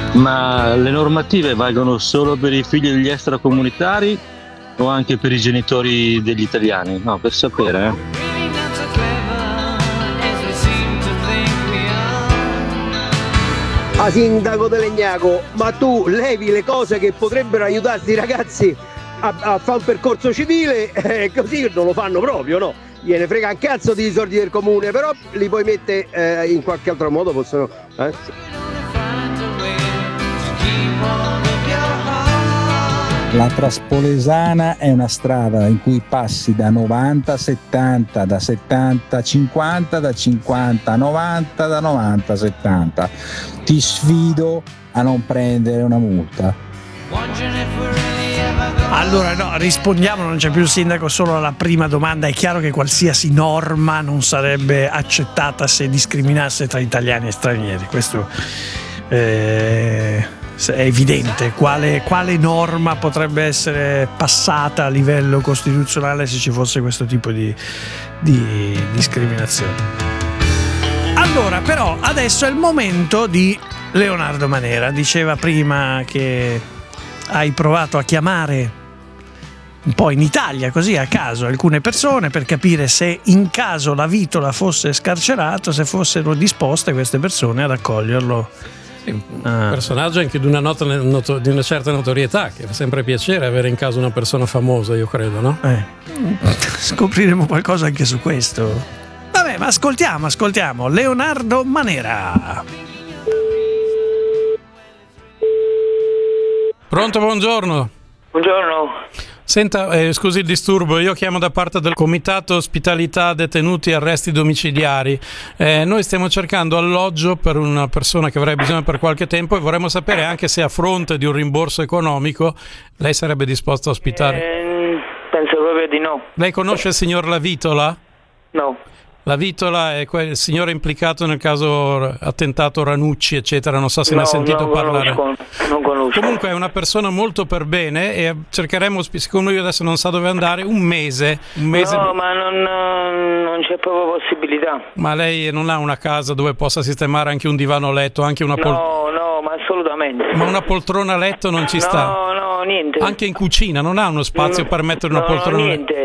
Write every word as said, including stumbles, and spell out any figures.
Ma le normative valgono solo per i figli degli extracomunitari o anche per i genitori degli italiani? No, per sapere, eh. Ah, sindaco De Legnaco, ma tu levi le cose che potrebbero aiutare sti ragazzi a, a fare un percorso civile, eh, così non lo fanno proprio, no? Gliene frega un cazzo di soldi del comune, però li puoi mettere eh, in qualche altro modo, possono... Eh? La Traspolesana è una strada in cui passi da novanta a settanta, da settanta a cinquanta, da cinquanta a novanta, da novanta a settanta. Ti sfido a non prendere una multa. Allora no, rispondiamo, non c'è più il sindaco, solo alla prima domanda. È chiaro che qualsiasi norma non sarebbe accettata se discriminasse tra italiani e stranieri, questo eh... è evidente. Quale, quale norma potrebbe essere passata a livello costituzionale se ci fosse questo tipo di, di discriminazione? Allora, però, adesso è il momento di Leonardo Manera. Diceva prima che hai provato a chiamare un po' in Italia, così a caso, alcune persone per capire se in caso la Vitola fosse scarcerato, se fossero disposte queste persone ad accoglierlo. Un ah. personaggio anche di una, nota, noto, di una certa notorietà, che fa sempre piacere avere in casa una persona famosa, io credo, no? Eh. Scopriremo qualcosa anche su questo. Vabbè, ma ascoltiamo, ascoltiamo Leonardo Manera. Pronto, buongiorno. Buongiorno. Senta, eh, scusi il disturbo, io chiamo da parte del Comitato Ospitalità Detenuti e Arresti Domiciliari. Eh, noi stiamo cercando alloggio per una persona che avrebbe bisogno per qualche tempo e vorremmo sapere anche se a fronte di un rimborso economico lei sarebbe disposto a ospitare. Eh, penso proprio di no. Lei conosce il signor La Vitola? No. La Vitola è quel signore implicato nel caso attentato Ranucci, eccetera. Non so se no, ne ha sentito non parlare. Conosco, non conosco. Comunque è una persona molto per bene e cercheremo, siccome lui adesso non sa dove andare, un mese. Un mese... No, ma non, non c'è proprio possibilità. Ma lei non ha una casa dove possa sistemare anche un divano letto, anche una pol... No, no, ma assolutamente. Ma una poltrona letto non ci sta? No, no, niente. Anche in cucina non ha uno spazio no, per mettere una no, poltrona no, niente.